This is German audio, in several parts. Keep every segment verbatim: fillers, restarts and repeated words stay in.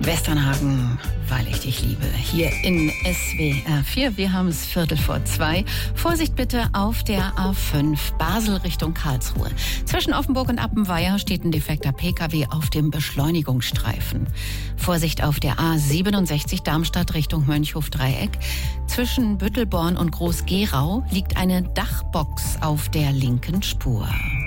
Westernhagen, weil ich dich liebe. Hier in S W R vier. Wir haben es Viertel vor zwei. Vorsicht bitte auf der A fünf, Basel Richtung Karlsruhe. Zwischen Offenburg und Appenweier steht ein defekter P K W auf dem Beschleunigungsstreifen. Vorsicht auf der A siebenundsechzig, Darmstadt Richtung Mönchhof-Dreieck. Zwischen Büttelborn und Groß-Gerau liegt eine Dachbox auf der linken Spur.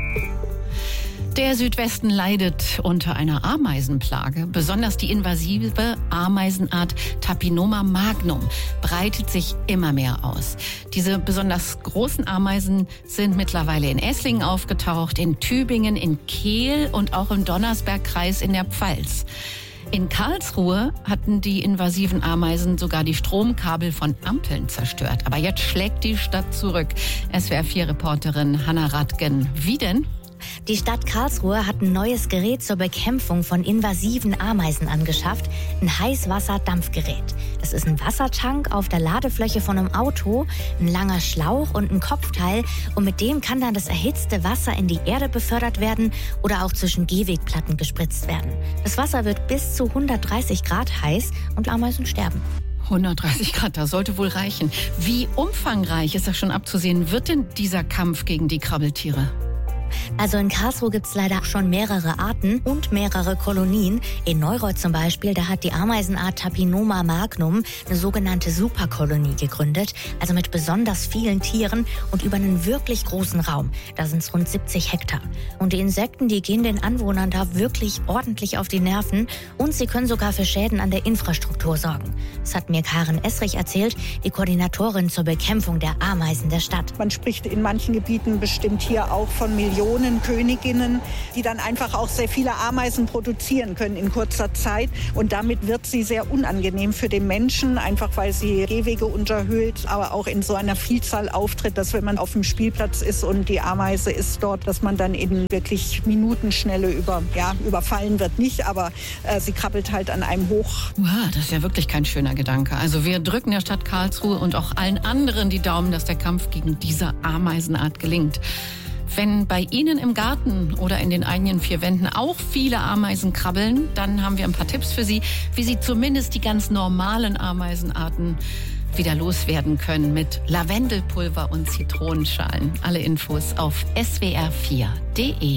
Der Südwesten leidet unter einer Ameisenplage. Besonders die invasive Ameisenart Tapinoma magnum breitet sich immer mehr aus. Diese besonders großen Ameisen sind mittlerweile in Esslingen aufgetaucht, in Tübingen, in Kehl und auch im Donnersbergkreis in der Pfalz. In Karlsruhe hatten die invasiven Ameisen sogar die Stromkabel von Ampeln zerstört. Aber jetzt schlägt die Stadt zurück. S W R vier Reporterin Hanna Radgen. Wie denn? Die Stadt Karlsruhe hat ein neues Gerät zur Bekämpfung von invasiven Ameisen angeschafft. Ein Heißwasser-Dampfgerät. Das ist ein Wassertank auf der Ladefläche von einem Auto, ein langer Schlauch und ein Kopfteil. Und mit dem kann dann das erhitzte Wasser in die Erde befördert werden oder auch zwischen Gehwegplatten gespritzt werden. Das Wasser wird bis zu hundertdreißig Grad heiß und Ameisen sterben. hundertdreißig Grad, das sollte wohl reichen. Wie umfangreich ist das schon abzusehen? Wird denn dieser Kampf gegen die Krabbeltiere? Also in Karlsruhe gibt es leider schon mehrere Arten und mehrere Kolonien. In Neureuth zum Beispiel, da hat die Ameisenart Tapinoma magnum eine sogenannte Superkolonie gegründet. Also mit besonders vielen Tieren und über einen wirklich großen Raum. Da sind es rund siebzig Hektar. Und die Insekten, die gehen den Anwohnern da wirklich ordentlich auf die Nerven. Und sie können sogar für Schäden an der Infrastruktur sorgen. Das hat mir Karin Essrich erzählt, die Koordinatorin zur Bekämpfung der Ameisen der Stadt. Man spricht in manchen Gebieten bestimmt hier auch von Millionen Königinnen, die dann einfach auch sehr viele Ameisen produzieren können in kurzer Zeit. Und damit wird sie sehr unangenehm für den Menschen, einfach weil sie Gehwege unterhöhlt, aber auch in so einer Vielzahl auftritt, dass wenn man auf dem Spielplatz ist und die Ameise ist dort, dass man dann in wirklich Minutenschnelle über, ja, überfallen wird nicht, aber äh, sie krabbelt halt an einem hoch. Wow, das ist ja wirklich kein schöner Gedanke. Also wir drücken der Stadt Karlsruhe und auch allen anderen die Daumen, dass der Kampf gegen diese Ameisenart gelingt. Wenn bei Ihnen im Garten oder in den eigenen vier Wänden auch viele Ameisen krabbeln, dann haben wir ein paar Tipps für Sie, wie Sie zumindest die ganz normalen Ameisenarten wieder loswerden können mit Lavendelpulver und Zitronenschalen. Alle Infos auf S W R vier Punkt de.